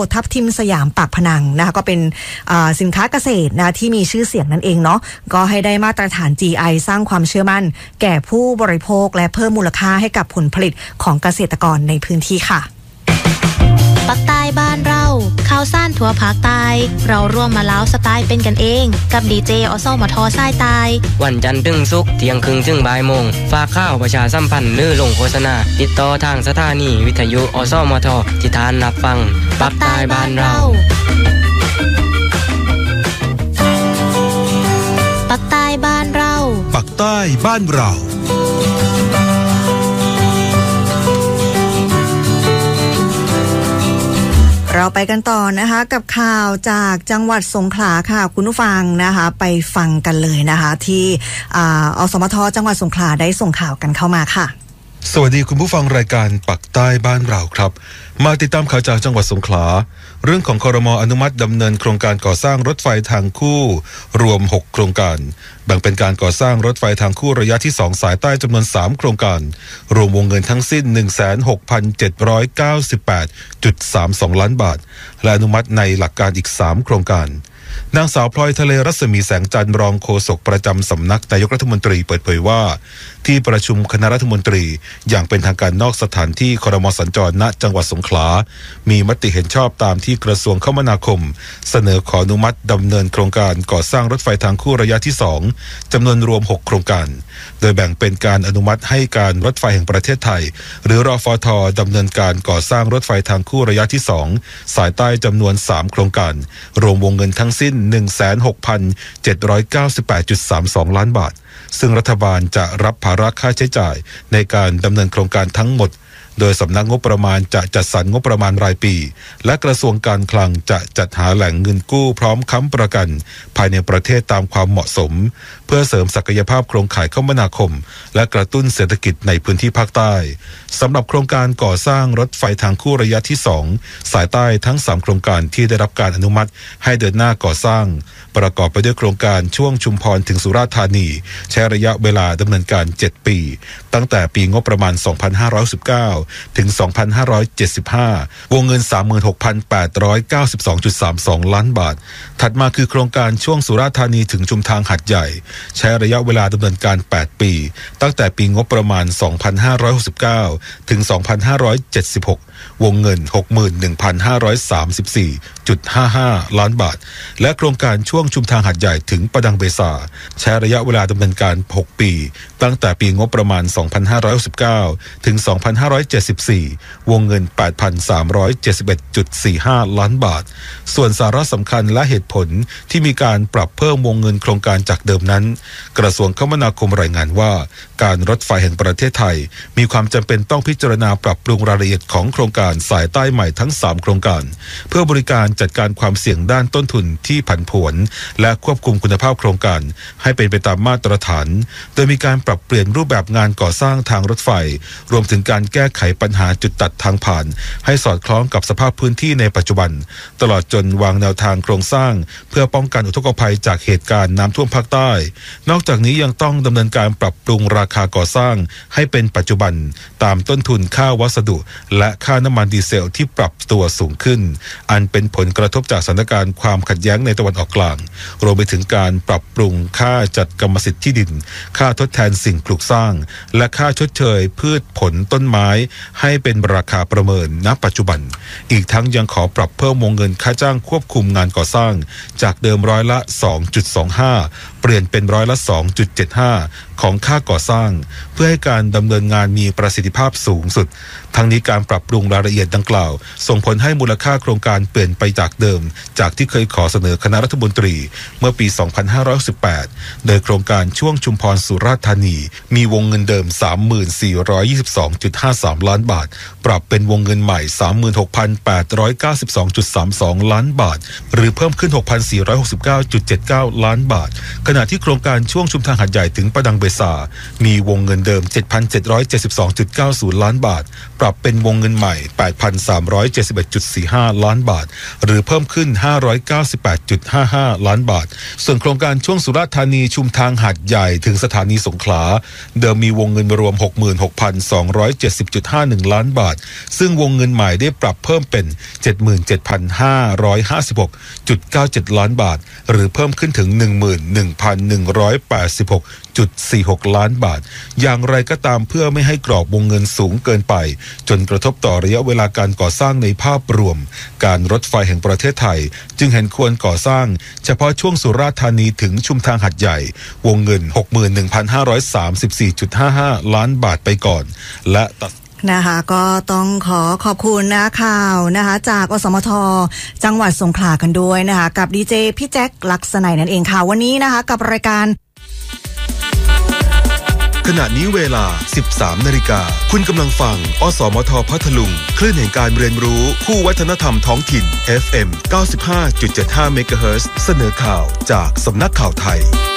ทับทิมสยามปากพนังนะคะก็เป็นสินค้าเกษตรนะที่มีชื่อเสียงนั่นเองเนาะก็ให้ได้มาตรฐาน GI สร้างความเชื่อมั่นแก่ผู้บริโภคและเพิ่มมูลค่าให้กับผลผลิตของเกษตรกรในพื้นที่ค่ะปักใต้บ้านเราข่าวสั้นทั่วภาคใต้เราร่วมมาเล้าสไตล์เป็นกันเองกับดีเจอสมทสายใต้วันจันทร์ถึงศุกร์เที่ยงครึ่งถึงบ่ายโมงฝากข่าวประชาสัมพันธ์หรือลงโฆษณาติดต่อทางสถานีวิทยุอสมทที่ทานรับฟังปักใต้บ้านเราปักใต้บ้านเราปักใต้บ้านเราเราไปกันต่อนะคะกับข่าวจากจังหวัดสงขลาค่ะคุณผู้ฟังนะคะไปฟังกันเลยนะคะที่อสมทจังหวัดสงขลาได้ส่งข่าวกันเข้ามาค่ะสวัสดีคุณผู้ฟังรายการปักใต้บ้านเราครับมาติดตามข่าวจากจังหวัดสงขลาเรื่องของครม.อนุมัติดำเนินโครงการก่อสร้างรถไฟทางคู่รวม6โครงการแบ่งเป็นการก่อสร้างรถไฟทางคู่ระยะที่2สายใต้จำนวน3โครงการรวมวงเงินทั้งสิ้น 16,798.32 ล้านบาทและอนุมัติในหลักการอีก3โครงการนางสาวพลอยทะเลรัศมีแสงจันทร์รองโฆษกประจำสำนักนายกรัฐมนตรีเปิดเผยว่าที่ประชุมคณะรัฐมนตรีอย่างเป็นทางการนอกสถานที่ครม.สัญจรณจังหวัดสงขลามีมติเห็นชอบตามที่กระทรวงคมนาคมเสนอขออนุมัติดำเนินโครงการก่อสร้างรถไฟทางคู่ระยะที่2จำนวนรวม6โครงการโดยแบ่งเป็นการอนุมัติให้การรถไฟแห่งประเทศไทยหรือรฟท.ดำเนินการก่อสร้างรถไฟทางคู่ระยะที่2สายใต้จำนวน3โครงการรวมวงเงินทั้งสิ้น 16,798.32 ล้านบาทซึ่งรัฐบาลจะรับภาระค่าใช้จ่ายในการดำเนินโครงการทั้งหมดโดยสำนักงบประมาณจะจัดสรรงบประมาณรายปีและกระทรวงการคลังจะจัดหาแหล่งเงินกู้พร้อมค้ำประกันภายในประเทศตามความเหมาะสมเพื่อเสริมศักยภาพโครงข่ายคมนาคมและกระตุ้นเศรษฐกิจในพื้นที่ภาคใต้สำหรับโครงการก่อสร้างรถไฟทางคู่ระยะที่2สายใต้ทั้ง3โครงการที่ได้รับการอนุมัติให้เดินหน้าก่อสร้างประกอบไปด้วยโครงการช่วงชุมพรถึงสุราษฎร์ธานีใช้ระยะเวลาดำเนินการ7ปีตั้งแต่ปีงบประมาณ2519ถึง2575วงเงิน 36,892.32 ล้านบาทถัดมาคือโครงการช่วงสุราษฎร์ธานีถึงชุมทางหัดใหญ่ใช้ระยะเวลาดำเนินการ8ปีตั้งแต่ปีงบประมาณ2569ถึง2576วงเงิน 61,534.55 ล้านบาทและโครงการช่วงชุมทางหัดใหญ่ถึงประดังเบซาใช้ระยะเวลาดำเนินการ6ปีตั้งแต่ปีงบประมาณ2569ถึง2574วงเงิน 8,371.45 ล้านบาทส่วนสาระสำคัญและเหตุผลที่มีการปรับเพิ่มวงเงินโครงการจากเดิมนั้นกระทรวงคมนาคมรายงานว่าการรถไฟแห่งประเทศไทยมีความจำเป็นต้องพิจารณาปรับปรุงรายละเอียดของโครงการสายใต้ใหม่ทั้ง3โครงการเพื่อบริการจัดการความเสี่ยงด้านต้นทุนที่ผันผวนและควบคุมคุณภาพโครงการให้เป็นไปตามมาตรฐานโดยมีการปรับเปลี่ยนรูปแบบงานก่อสร้างทางรถไฟรวมถึงการแก้ไขปัญหาจุดตัดทางผ่านให้สอดคล้องกับสภาพพื้นที่ในปัจจุบันตลอดจนวางแนวทางโครงสร้างเพื่อป้องกันอุทกภัยจากเหตุการณ์น้ำท่วมภาคใต้นอกจากนี้ยังต้องดำเนินการปรับปรุงราคาก่อสร้างให้เป็นปัจจุบันตามต้นทุนค่าวัสดุและค่าน้ำมันดีเซลที่ปรับตัวสูงขึ้นอันเป็นผลกระทบจากสถานการณ์ความขัดแย้งในตะวันออกกลางรวมไปถึงการปรับปรุงค่าจัดกรรมสิทธิ์ที่ดินค่าทดแทนสิ่งปลูกสร้างและค่าชดเชยพืชผลต้นไม้ให้เป็นราคาประเมินณปัจจุบันอีกทั้งยังขอปรับเพิ่มวงเงินค่าจ้างควบคุมงานก่อสร้างจากเดิมร้อยละ 2.25 เปลี่ยนเป็นร้อยละ 2.75 ของค่าก่อสร้างเพื่อให้การดำเนินงานมีประสิทธิภาพสูงสุดทั้งนี้การปรับปรุงรายละเอียดดังกล่าวส่งผลให้มูลค่าโครงการเปลี่ยนไปจากเดิมจากที่เคยขอเสนอคณะรัฐมนตรีเมื่อปี 2518 โดยโครงการช่วงชุมพรสุราษฎร์ธานีมีวงเงินเดิม 3422.53 ล้านบาทปรับเป็นวงเงินใหม่ 36,892.32 ล้านบาทหรือเพิ่มขึ้น 6,469.79 ล้านบาทขขณะที่โครงการช่วงชุมทางหาดใหญ่ถึงประดังเบซามีวงเงินเดิม 7,772.90 ล้านบาทปรับเป็นวงเงินใหม่ 8,371.45 ล้านบาทหรือเพิ่มขึ้น 598.55 ล้านบาทส่วนโครงการช่วงสุราษฎร์ธานีชุมทางหาดใหญ่ถึงสถานีสงขลาเดิมมีวงเงินรวม 66,270.51 ล้านบาทซึ่งวงเงินใหม่ได้ปรับเพิ่มเป็น 77,556.97 ล้านบาทหรือเพิ่มขึ้นถึง 11,186.46 ล้านบาทอย่างไรก็ตามเพื่อไม่ให้กรอบวงเงินสูงเกินไปจนกระทบต่อระยะเวลาการก่อสร้างในภาพรวมการรถไฟแห่งประเทศไทยจึงเห็นควรก่อสร้างเฉพาะช่วงสุราษฎร์ธานีถึงชุมทางหาดใหญ่วงเงิน 61,534.55 ล้านบาทไปก่อนและนะคะก็ต้องขอบคุณนะข่าวนะคะจากอสมทจังหวัดสงขลากันด้วยนะคะกับดีเจพี่แจ็คลักษณัยนั่นเองค่ะวันนี้นะคะกับรายการขณะนี้เวลา 13 นาฬิกาคุณกำลังฟังอสมทพัทลุงคลื่นแห่งการเรียนรู้คู่วัฒนธรรมท้องถิ่น FM 95.75 เมกะเฮิรตซ์เสนอข่าวจากสำนักข่าวไทย